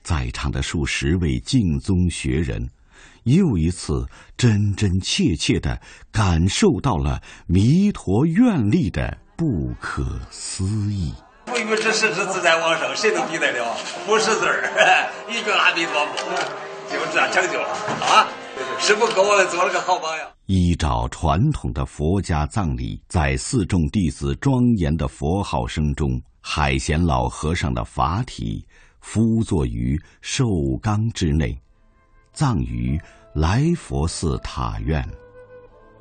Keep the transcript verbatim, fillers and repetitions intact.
在场的数十位净宗学人，又一次真真切切地感受到了弥陀愿力的不可思议。 不与之实之自在往生，谁能比得了？不识字儿，一句阿弥陀佛，就这样成就了啊！师父给我们做了个好榜样。 依照传统的佛家葬礼，在四众弟子庄严的佛号声中，海贤老和尚的法体敷坐于寿缸之内，葬于来佛寺塔院。